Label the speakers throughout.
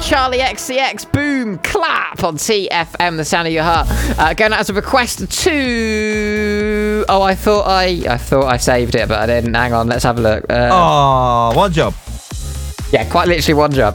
Speaker 1: Charlie XCX, boom, clap on TFM, the sound of your heart. Going out as a request to... Oh, I thought I saved it, but I didn't. Hang on, let's have a look.
Speaker 2: One job.
Speaker 1: Yeah, quite literally one job.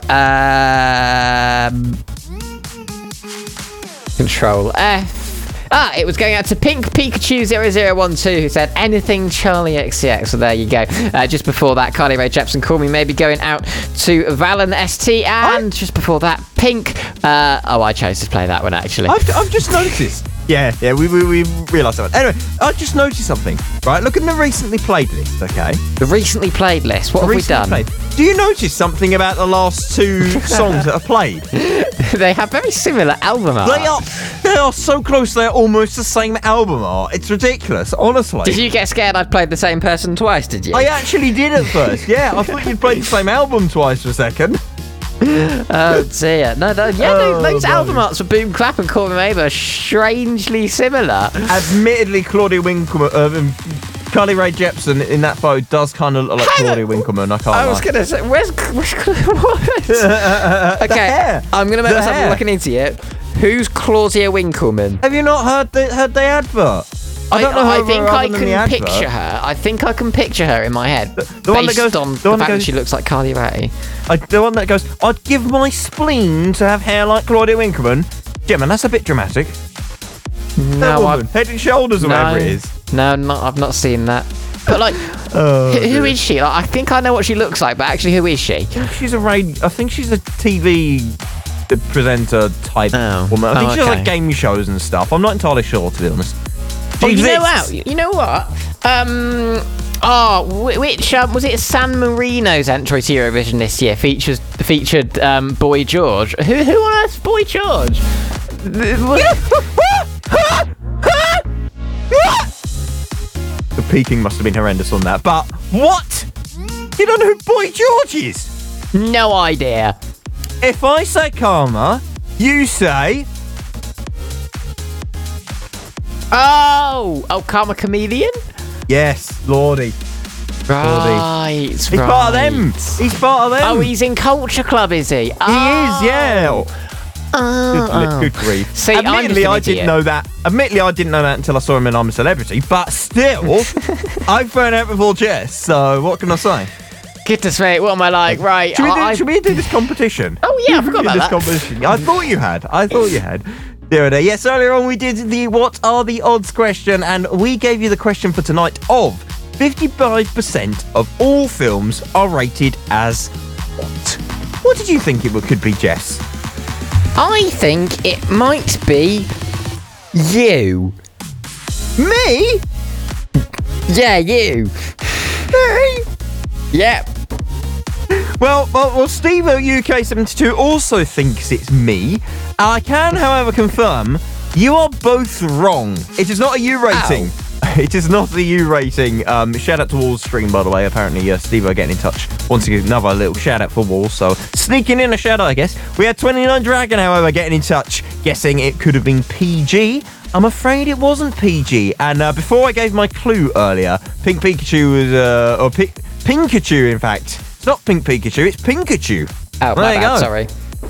Speaker 1: Control F. It was going out to Pink Pikachu 0012, who said anything Charlie XCX. So there you go. Just before that, Carly Rae Jepsen, Call Me Maybe, going out to Valen ST, and just before that, Pink. I chose to play that one actually.
Speaker 2: I've just noticed. Yeah, we realised that. Anyway, I just noticed something. Right, look at the recently played list, okay?
Speaker 1: The recently played list. What have we done?
Speaker 2: Do you notice something about the last two songs that are played?
Speaker 1: They have very similar album art.
Speaker 2: They are so close. They're almost the same album art. It's ridiculous, honestly.
Speaker 1: Did you get scared I'd played the same person twice? Did you?
Speaker 2: I actually did at first. Yeah, I thought you'd played the same album twice for a second.
Speaker 1: Oh dear. Those album arts for Boom Clap and Call Me Maybe are strangely similar.
Speaker 2: Admittedly, Claudia Winkleman, Carly Rae Jepsen in that photo does kind of look like Claudia Winkleman. I can't lie.
Speaker 1: I was going to say, where's what? Okay, I'm going to make myself look an idiot. Who's Claudia Winkleman?
Speaker 2: Have you not heard the advert? I don't know.
Speaker 1: I think I can picture her. I think I can picture her in my head. The one that goes on the fact that she looks like Carly Rae.
Speaker 2: The one that goes, I'd give my spleen to have hair like Claudia Winkleman. Yeah, man, that's a bit dramatic.
Speaker 1: No,
Speaker 2: Head and Shoulders or whatever it is.
Speaker 1: No, I've not seen that. But like, who is she? Like, I think I know what she looks like, but actually, who is she?
Speaker 2: I think she's a TV presenter type woman. I think she does like game shows and stuff. I'm not entirely sure, to be honest.
Speaker 1: You know what? Which was it? San Marino's entry to Eurovision this year featured Boy George. Who on earth's Boy George?
Speaker 2: The peaking must have been horrendous on that. But what? You don't know who Boy George is?
Speaker 1: No idea.
Speaker 2: If I say Karma, you say...
Speaker 1: Oh, Karma Chameleon?
Speaker 2: Yes, Lordy.
Speaker 1: Right.
Speaker 2: He's part of them. He's part of them.
Speaker 1: Oh, he's in Culture Club, is he?
Speaker 2: He is, yeah. Good grief.
Speaker 1: See,
Speaker 2: Admittedly, I didn't know that until I saw him in I'm a Celebrity, but still, I've thrown out before Jess, so what can I say?
Speaker 1: Goodness me, what am I like? Right.
Speaker 2: Should we do this competition?
Speaker 1: Oh, yeah, I forgot about that.
Speaker 2: Competition. I thought you had. There. Yes, earlier on we did the What Are the Odds question, and we gave you the question for tonight of 55% of all films are rated as what? What did you think it could be, Jess?
Speaker 1: I think it might be you.
Speaker 2: Me?
Speaker 1: Yeah, you.
Speaker 2: Me?
Speaker 1: Yep.
Speaker 2: Well, Steve UK72 also thinks it's me. I can, however, confirm you are both wrong. It is not a U rating.
Speaker 1: Ow.
Speaker 2: It is not a U rating. Shout out to Wallstream, by the way. Apparently, Steve getting in touch. Wants to give another little shout out for Wall. So, sneaking in a shout out, I guess. We had 29 Dragon, however, getting in touch, guessing it could have been PG. I'm afraid it wasn't PG. And before I gave my clue earlier, Pink Pikachu was, Pinkachu, in fact. It's not Pink Pikachu, it's Pinkachu.
Speaker 1: Oh, my bad, sorry.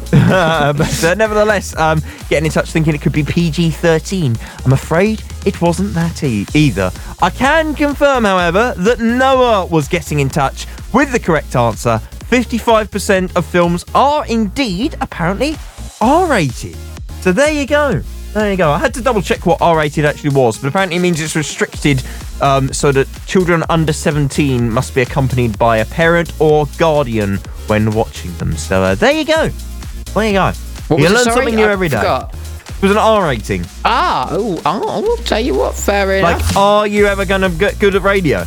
Speaker 2: But nevertheless, getting in touch thinking it could be PG-13. I'm afraid it wasn't that either. I can confirm, however, that Noah was getting in touch with the correct answer. 55% of films are indeed, apparently, R-rated. So there you go. I had to double check what R-rated actually was, but apparently it means it's restricted so that children under 17 must be accompanied by a parent or guardian when watching them. So there you go. You learn something new every day. It was an R rating.
Speaker 1: I will tell you what, fair enough.
Speaker 2: Like, are you ever going to get good at radio?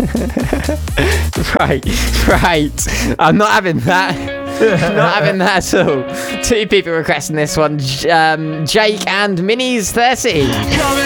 Speaker 1: Right. I'm not having that. Not having that at all. 2 people requesting this one. Jake and Minnie's 30.